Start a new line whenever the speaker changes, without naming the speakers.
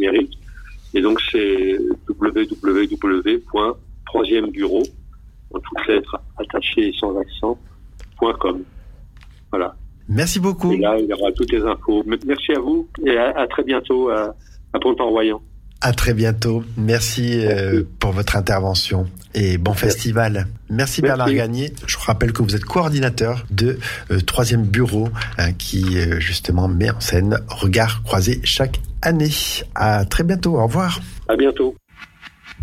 numérique. Et donc, c'est www.troisièmebureau, en toutes lettres attachées et sans accent, .com. Voilà.
Merci beaucoup.
Et là, il y aura toutes les infos. Merci à vous et à très bientôt à Pont-en-Royan.
À très bientôt. Merci pour votre intervention et bon festival. Merci Bernard Gagné. Je vous rappelle que vous êtes coordinateur de Troisième Bureau qui justement met en scène Regards croisés chaque année. À très bientôt. Au revoir.
À bientôt.